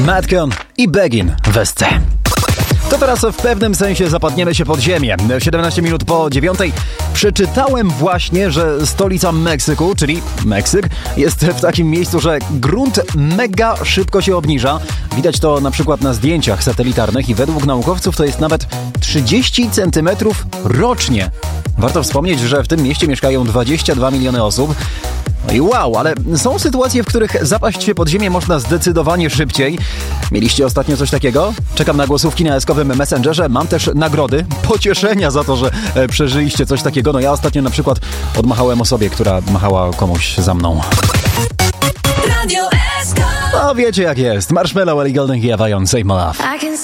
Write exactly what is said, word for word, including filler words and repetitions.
Madcon i Begin w S C. To teraz w pewnym sensie zapadniemy się pod ziemię. siedemnaście minut po dziewiątej przeczytałem właśnie, że stolica Meksyku, czyli Meksyk, jest w takim miejscu, że grunt mega szybko się obniża. Widać to na przykład na zdjęciach satelitarnych i według naukowców to jest nawet trzydzieści centymetrów rocznie. Warto wspomnieć, że w tym mieście mieszkają dwadzieścia dwa miliony osób. No i wow, ale są sytuacje, w których zapaść się pod ziemię można zdecydowanie szybciej. Mieliście ostatnio coś takiego? Czekam na głosówki na eskowym Messengerze. Mam też nagrody, pocieszenia za to, że e, przeżyliście coś takiego. No ja ostatnio na przykład odmachałem osobie, która machała komuś za mną. Radio S K. No wiecie jak jest. Marshmallow, Ellie Goulding i Awajon, Save My Love.